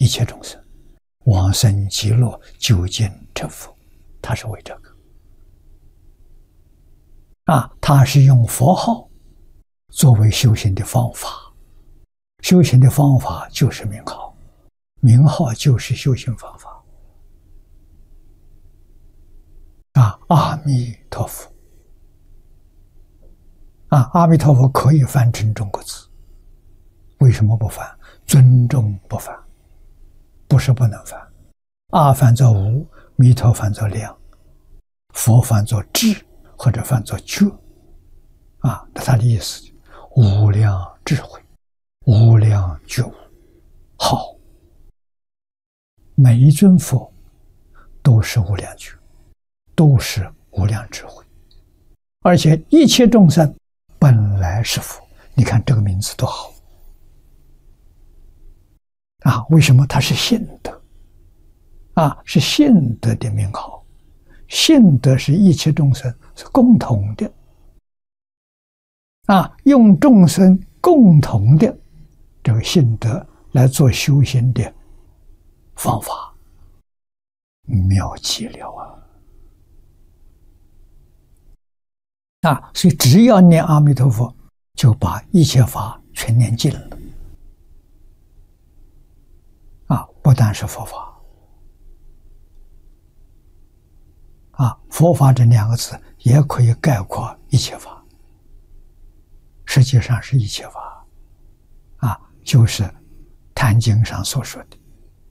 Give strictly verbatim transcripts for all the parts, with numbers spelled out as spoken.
切众生往生极乐，究竟成佛，他是为这个啊，他是用佛号作为修行的方法，修行的方法就是名号，名号就是修行方法啊。阿弥陀佛啊，阿弥陀佛可以翻成中国字，为什么不翻？尊重不翻，不是不能翻。阿翻作无，弥陀翻作量，佛翻作智，或者翻作觉啊，那他的意思无量智慧，无量觉悟。好，每一尊佛都是无量觉，都是无量智慧，而且一切众生本来是佛。你看这个名字多好啊！为什么它是现德啊？是现德的名号，现德是一切众生是共同的啊，用众生共同的这个信德来做修行的方法，妙极了啊！啊，所以只要念阿弥陀佛，就把一切法全念尽了啊！不但是佛法啊，佛法这两个字也可以概括一切法，实际上是一切法啊，就是《坛经》上所说的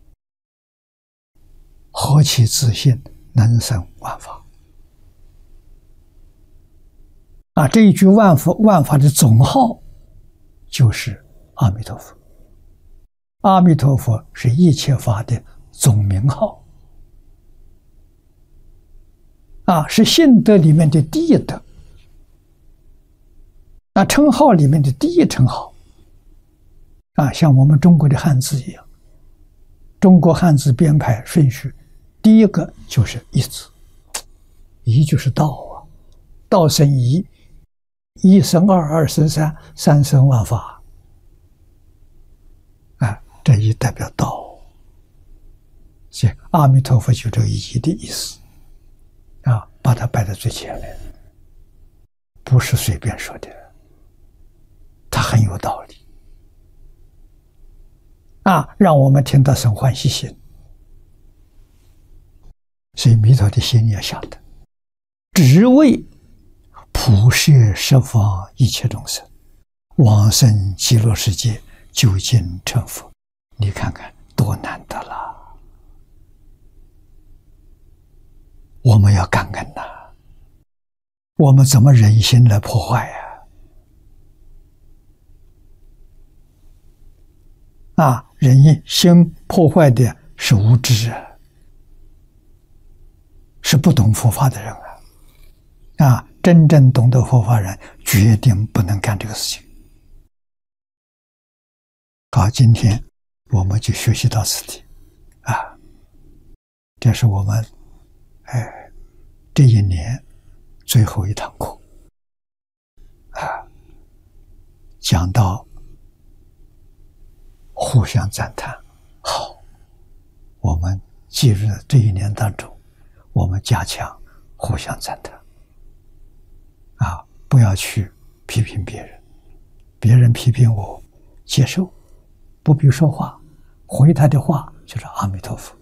何其自信，能生万法啊！这一句万佛万法的总号就是阿弥陀佛。阿弥陀佛是一切法的总名号啊，是信德里面的第一德啊，称号里面的第一称号啊，像我们中国的汉字一样，中国汉字编排顺序，第一个就是一字，一就是道啊，道生一，一生二，二生三，三生万法啊，这一代表道，所以阿弥陀佛就这个一的意思啊，把它摆在最前面，不是随便说的，它很有道理啊，让我们听到生欢喜心。所以弥陀的心也晓得，只为普摄十方一切众生往生极乐世界，究竟成佛。你看看多难得了，我们要感恩呐、啊！我们怎么忍心来破坏呀、啊？啊，人心破坏的是无知啊，是不懂佛法的人啊！啊，真正懂得佛法人，决定不能干这个事情。好，今天我们就学习到此地啊，这是我们哎这一年最后一堂课啊，讲到互相赞叹。好，我们记住这一年当中，我们加强互相赞叹啊，不要去批评别人，别人批评我，接受，不必说话，回他的话就是阿弥陀佛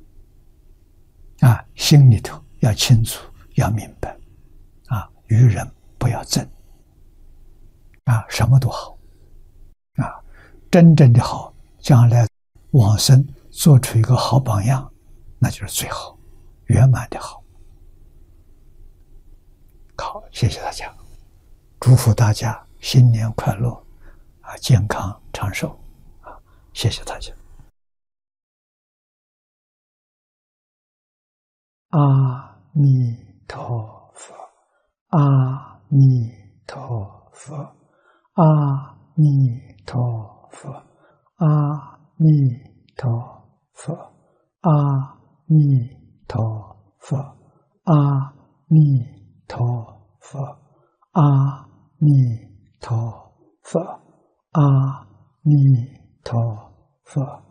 啊，心里头要清楚，要明白啊，与人不要争啊，什么都好啊，真正的好，将来往生做出一个好榜样，那就是最好圆满的好。好，谢谢大家，祝福大家新年快乐啊，健康长寿啊，谢谢大家。阿弥陀佛，阿弥陀佛，阿弥陀佛，阿弥陀佛，阿弥陀佛，阿弥陀佛，阿弥陀佛，阿弥陀佛。